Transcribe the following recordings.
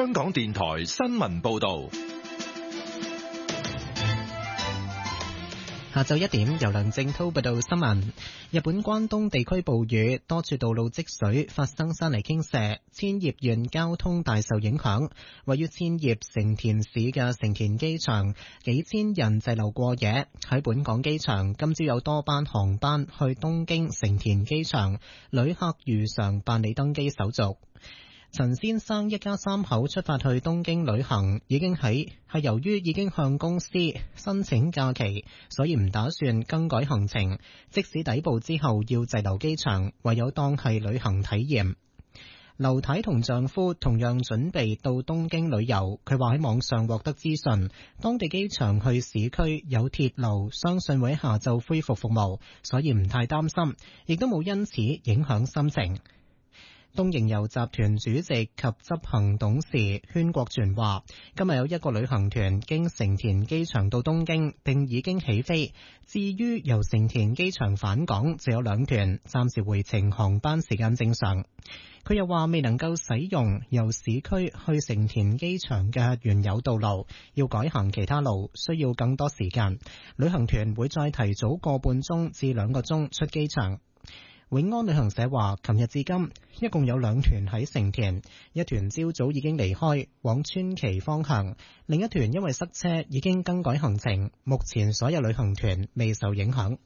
香港電台新聞報道。 下晝1點，由梁正濤報道新聞。日本關東地區暴雨，多處道路積水，發生山泥傾瀉，千葉縣交通大受影響。位於千葉成田市嘅成田機場，幾千人滯留過夜。喺本港機場，今朝有多班航班去東京成田機場，旅客如常辦理登機手續。陳先生一家三口出發去東京旅行，係由於已經向公司申請假期，所以唔打算更改行程。即使抵埗之後要滯留機場，唯有當係旅行體驗。劉太同丈夫同樣準備到東京旅遊，佢話喺網上獲得資訊，當地機場去市區有鐵路，相信會喺下晝恢復服務，所以唔太擔心，亦都冇因此影響心情。東瀛遊集團主席及執行董事禤國全話，今日有一個旅行團經成田機場到東京，並已經起飛。至於由成田機場返港，就有2團，暫時回程航班時間正常。佢又話未能夠使用由市區去成田機場嘅原有道路，要改行其他路，需要更多時間。旅行團會再提早個半鐘至2個鐘出機場。永安旅行社話，琴日至今一共有2團喺成田，一團朝早已經離開往川崎方向，另一團因為塞車已經更改行程，目前所有旅行團未受影響。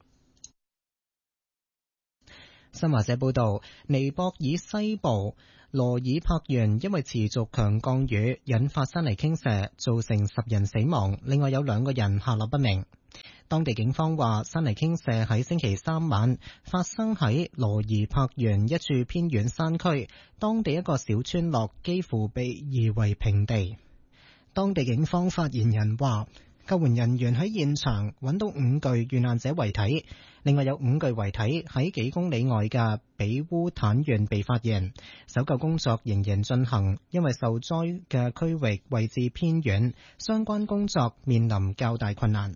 新華社報道，尼泊爾西部羅爾柏縣因為持續強降雨引發山泥傾瀉，造成10人死亡，另外有2個人下落不明。當地警方話，山泥傾瀉喺星期3晚發生喺羅爾柏縣一處偏遠山區，當地一個小村落幾乎被夷為平地。當地警方發言人話，救援人員喺現場揾到5具遇難者遺體，另外有5具遺體喺幾公里外嘅比烏坦縣被發現。搜救工作仍然進行，因為受災嘅區域位置偏遠，相關工作面臨較大困難。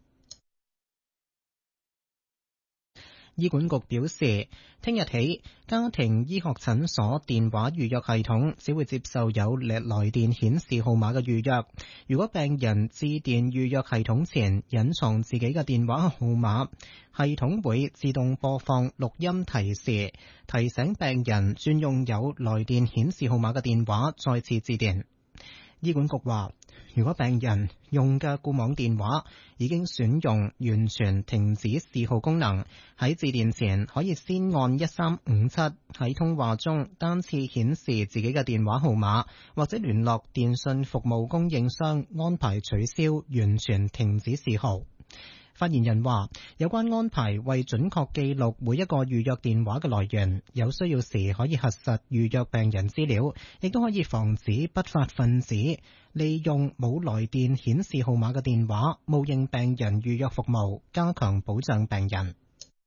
醫管局表示，聽日起，家庭醫學診所電話預約系統只會接受有來電顯示號碼嘅預約。如果病人致電預約系統前隱藏自己嘅電話號碼，系統會自動播放錄音提示，提醒病人轉用有來電顯示號碼嘅電話再次致電。醫管局話，如果病人用嘅固網電話已經選用完全停止示號功能，喺致電前可以先按1357喺通話中單次顯示自己嘅電話號碼，或者聯絡電信服務供應商安排取消完全停止示號。發言人話，有關安排為準確記錄每一個預約電話嘅來源，有需要時可以核實預約病人資料，亦都可以防止不法分子利用冇來電顯示號碼嘅電話冒認病人預約服務，加強保障病人。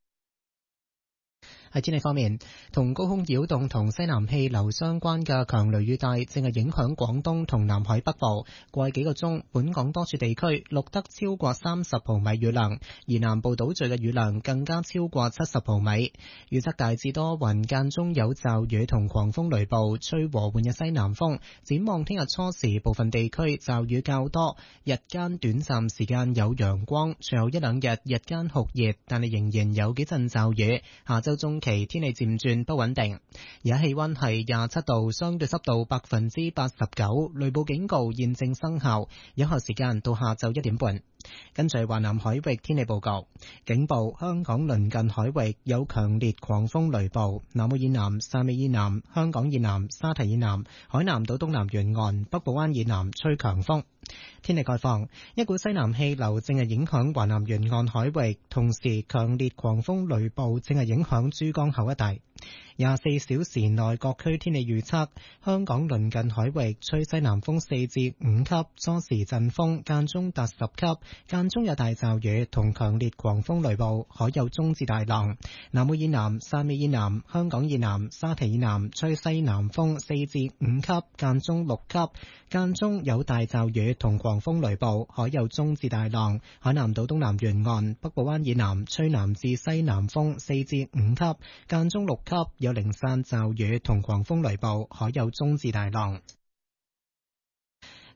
喺天氣方面，同高空擾動同西南氣流相關嘅強雷雨帶正係影響廣東同南海北部。過去幾個鐘，本港多處地區錄得超過30毫米雨量，而南部島嶼嘅雨量更加超過70毫米。預測大致多雲，間中有驟雨同狂風雷暴，吹和緩嘅西南風。展望聽日初時，部分地區驟雨較多，日間短暫時間有陽光，隨後1-2日日間酷熱，但係仍然有幾陣驟雨。下週中期天氣漸轉不穩定，而家氣溫係27度，相對濕度89%，雷暴警告現正生效，有效時間到下晝1點半。跟住華南海域天氣報告，警報：香港鄰近海域有強烈狂風雷暴，南澳以南、汕尾以南、香港以南、沙堤以南、海南島東南沿岸、北部灣以南吹強風。天氣概況：一股西南氣流正係影響華南沿岸海域，同時強烈狂風雷暴正係影響珠江口一帶。24小時內各區天氣預測：香港鄰近海域吹西南風4至5級，初時陣風間中達10級，間中有大驟雨同強烈狂風雷暴，海有中至大浪。南澳以南、汕尾以南、香港以南、沙堤以南吹西南風4至5級，間中6級，間中有大驟雨同狂風雷暴，海有中至大浪。海南島東南沿岸、北部灣以南吹南至西南風4至5級，間中6級，有零散驟雨同狂風雷暴，海有中至大浪。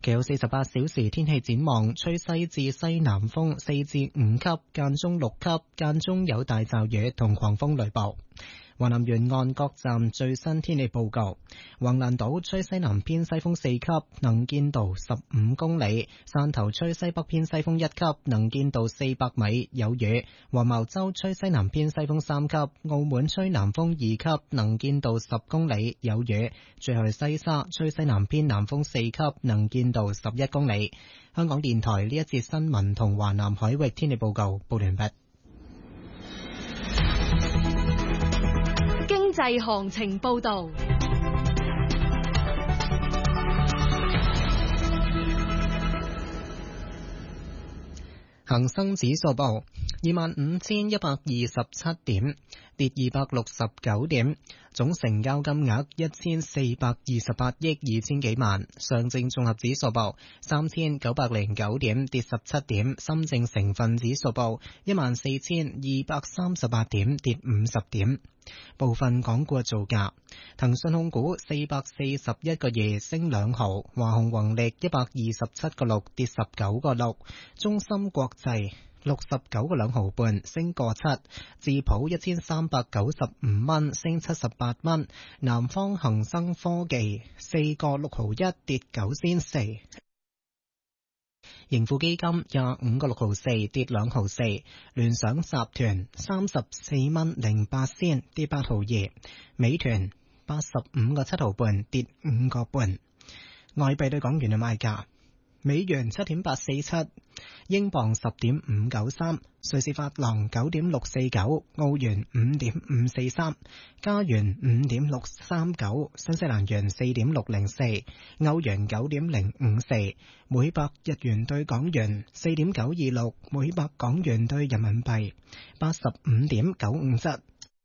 其後48小時天氣展望，吹西至西南風4至5級，間中6級，間中有大驟雨同狂風雷暴。華南沿岸各站最新天氣報告：橫瀾島吹西南偏西風4級，能見度15公里；汕頭吹西北偏西風1級，能見度400米，有雨；黃茅洲吹西南偏西風3級，澳門吹南風2級，能見度10公里，有雨；最後係西沙吹西南偏南風4級，能見度11公里。香港電台呢一節新聞同華南海域天氣報告報完畢。 經濟行情報道。 恒生指數報25,127點，跌269點，總成交金額1428億2000幾萬。上證綜合指數報3909點，跌17點。深證成分指數報14238點，跌50點。部分港股嘅造價：騰訊控股441個2升2毫，華虹宏力127個6跌19個6，中芯國際69個2毫半升個7，智普1395蚊升78蚊，南方恒生科技4個6毫1跌9仙4。盈富基金25個6毫4跌2毫4，聯想集團34蚊08仙跌8毫2，美團85個7毫半跌5個半。外幣對港元嘅賣價：美元7.847，英鎊10.593，瑞士法郎9.649，澳元5.543，加元5.639，新西蘭元4.604，歐元9.054，每百日元對港元4.926，每百港元對人民幣85.957。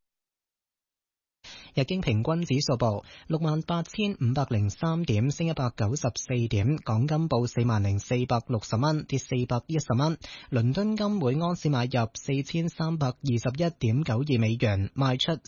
日經平均指數報68,503點，升194點。港金報40,460蚊，跌410蚊。倫敦金每盎司買入4321.92美元，賣出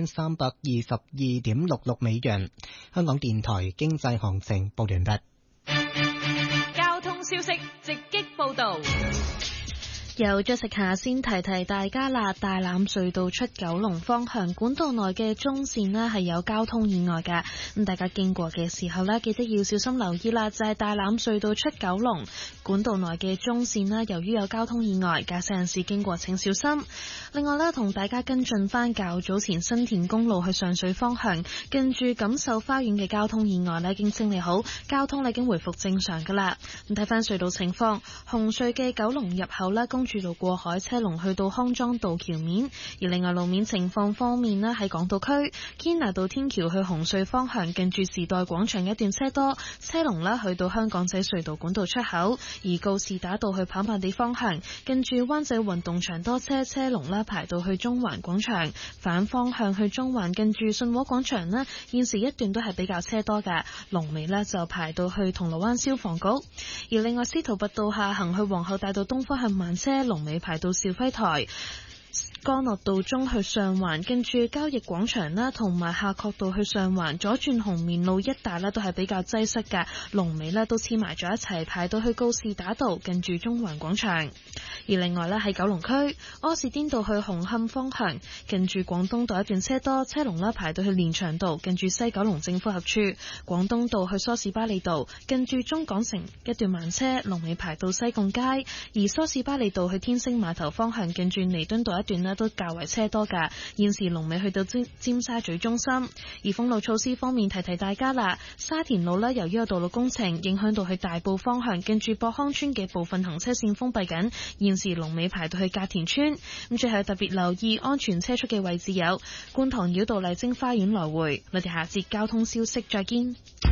4322.66美元。香港電台經濟行情報完畢。 交通消息直擊報道。 由咗食下先提提大家啦，大欖隧道出九龍方向管道內嘅中線呢係有交通意外㗎，咁大家經過嘅時候呢，記得要小心留意啦。就係大欖隧道出九龍管道內嘅中線呢，由於有交通意外，駕駛人士經過請小心。另外呢，同大家跟進翻較早前新田公路去上水方向近住錦繡花園嘅交通意外呢，已經清理好，交通已經回復正常㗎啦。咁睇翻隧道情況，紅隧嘅九龍入口呢，公主道過海車龍去到康莊道橋面，而另外路面情況方面呢，喺港島區堅拿道天橋去紅隧方向近住時代廣場一段車多，車龍呢去到香港仔隧道管道出口，而告士打道去跑馬地方向近住灣仔運動場多車，車龍呢排到去中環廣場，反方向去中環近住信和廣場呢，現時一段都係比較車多嘅，龍尾呢就排到去銅鑼灣消防局。而另外司徒拔道下行去皇后大道東方向慢車，龍尾排到肇輝台。干諾道中去上環，跟住交易廣場啦，同埋夏慤道去上環，左轉紅棉路一帶咧都係比較擠塞嘅，龍尾咧都黐埋咗一齊，排到去告士打道，近住中環廣場。而另外咧喺九龍區柯士甸道去紅磡方向，近住廣東道一段車多，車龍啦排到去連翔道，近住西九龍政府合署。廣東道去梳士巴利道，近住中港城一段慢車，龍尾排到西貢街。而梳士巴利道去天星碼頭方向，近住彌敦道一段都較為車多㗎，現時龍尾去到尖沙咀中心。而封路措施方面，提提大家啦，沙田路呢，由於有道路工程影響到去大埔方向，近住博康村嘅部分行車線封閉緊，現時龍尾排到去隔田村。咁最後特別留意安全車速嘅位置有觀塘繞道麗晶花園來回。我哋下節交通消息再見。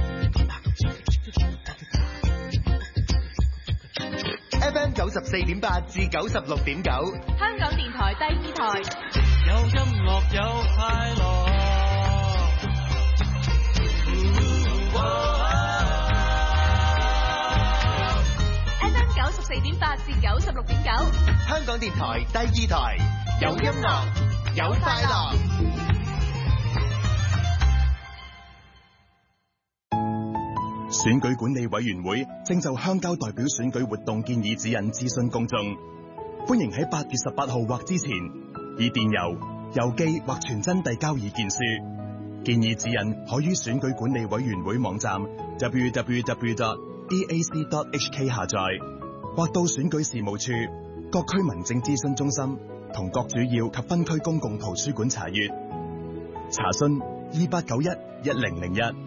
FM 94.8至96.9， 香港電台第二台， 有音樂有快樂。 FM 94.8至96.9， 香港電台第二台，有音樂有快樂。 選舉管理委員會正就鄉郊代表選舉活動建議指引諮詢公眾，歡迎喺8月18號或之前以電郵、郵寄或傳真遞交意見書。建議指引可於選舉管理委員會網站 www.eac.hk 下載，或到選舉事務處、各區民政諮詢中心同各主要及分區公共圖書館查閱。查詢28911001。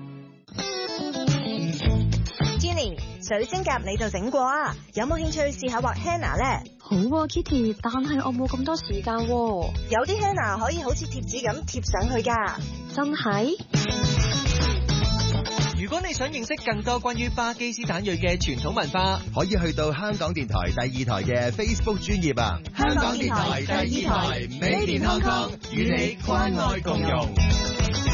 Jenny， 水晶甲你就整過啊？有冇興趣試下畫 henna 呢？ 好啊 Kitty， 但係我冇咁多時間喎。 有啲 henna 可以好似貼紙咁貼上去㗎。 真係？ 如果你想認識更多關於巴基斯坦裔嘅傳統文化， 可以去到香港電台第2台嘅 Facebook 專頁啊！ 香港電台第2台 Made in Hong Kong，與你關愛共融。